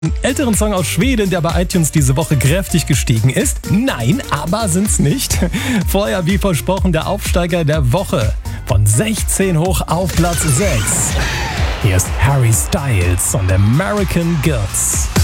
Älteren Song aus Schweden, der bei iTunes diese Woche kräftig gestiegen ist? Nein, aber sind's nicht. Vorher, wie versprochen, der Aufsteiger der Woche. Von 16 hoch auf Platz 6. Hier ist Harry Styles und American Girls.